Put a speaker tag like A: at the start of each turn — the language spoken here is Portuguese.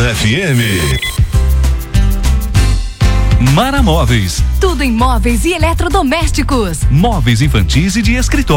A: FM.
B: Mara Móveis.
C: Tudo em móveis e eletrodomésticos.
B: Móveis infantis e de escritório.